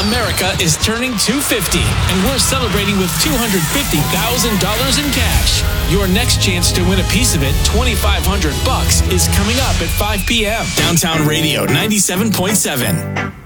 America is turning 250, and we're celebrating with $250,000 in cash. Your next chance to win a piece of it, $2,500, is coming up at 5 p.m. Downtown Radio 97.7.